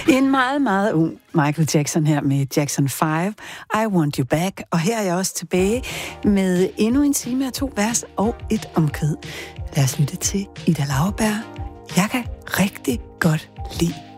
En meget, meget ung Michael Jackson her med Jackson 5, I Want You Back. Og her er jeg også tilbage med endnu en time af 2 vers og et omkvæd. Lad os lytte til Ida Lauerberg. Jeg kan rigtig godt lide